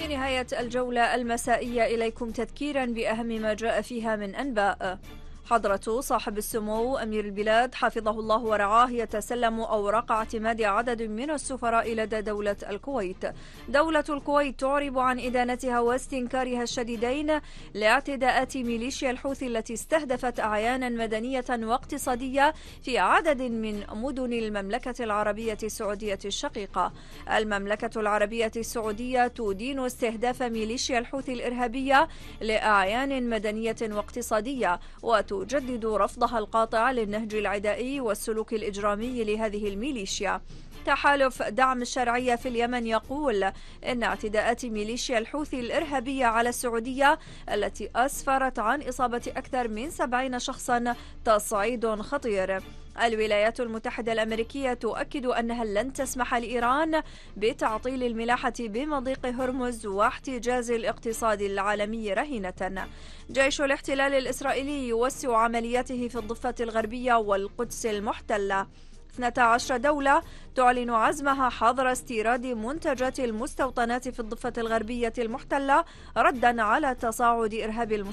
في نهاية الجولة المسائية إليكم تذكيرا بأهم ما جاء فيها من أنباء. حضرة صاحب السمو أمير البلاد حفظه الله ورعاه يتسلم أوراق اعتماد عدد من السفراء لدى دولة الكويت. دولة الكويت تعرب عن إدانتها واستنكارها الشديدين لاعتداءات ميليشيا الحوثي التي استهدفت أعيانا مدنية واقتصادية في عدد من مدن المملكة العربية السعودية الشقيقة. المملكة العربية السعودية تدين استهداف ميليشيا الحوثي الإرهابية لأعيان مدنية واقتصادية، وتجدد رفضها القاطع للنهج العدائي والسلوك الإجرامي لهذه الميليشيا. تحالف دعم الشرعية في اليمن يقول إن اعتداءات ميليشيا الحوثي الإرهابية على السعودية التي أسفرت عن إصابة أكثر من 70 شخصا تصعيد خطير. الولايات المتحدة الأمريكية تؤكد أنها لن تسمح لإيران بتعطيل الملاحة بمضيق هرمز واحتجاز الاقتصاد العالمي رهينة. جيش الاحتلال الإسرائيلي يوسع عملياته في الضفة الغربية والقدس المحتلة. 12 دولة تعلن عزمها حظر استيراد منتجات المستوطنات في الضفة الغربية المحتلة ردا على تصاعد إرهاب